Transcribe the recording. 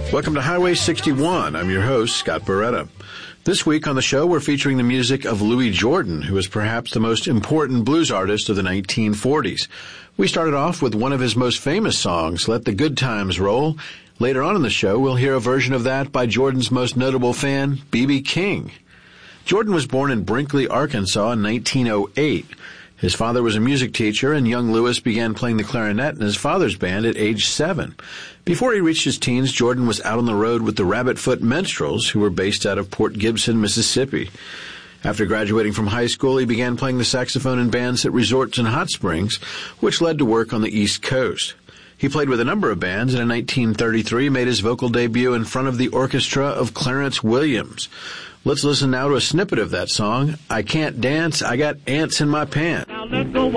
Welcome to Highway 61. I'm your host, Scott Barretta. This week on the show, we're featuring the music of Louis Jordan, who is perhaps the most important blues artist of the 1940s. We started off with one of his most famous songs, Let the Good Times Roll. Later on in the show, we'll hear a version of that by Jordan's most notable fan, B.B. King. Jordan was born in Brinkley, Arkansas in 1908. His father was a music teacher, and young Louis began playing the clarinet in his father's band at age 7. Before he reached his teens, Jordan was out on the road with the Rabbitfoot Minstrels, who were based out of Port Gibson, Mississippi. After graduating from high school, he began playing the saxophone in bands at resorts and hot springs, which led to work on the East Coast. He played with a number of bands, and in 1933 made his vocal debut in front of the orchestra of Clarence Williams. Let's listen now to a snippet of that song, I Can't Dance, I Got Ants in My Pants. Now let's go